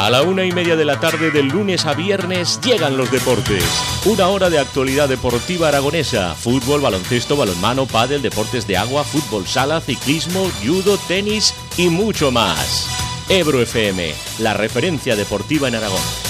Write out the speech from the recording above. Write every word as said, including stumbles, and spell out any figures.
A la una y media de la tarde del lunes a viernes llegan los deportes. Una hora de actualidad deportiva aragonesa. Fútbol, baloncesto, balonmano, pádel, deportes de agua, fútbol sala, ciclismo, judo, tenis y mucho más. Ebro F M, la referencia deportiva en Aragón.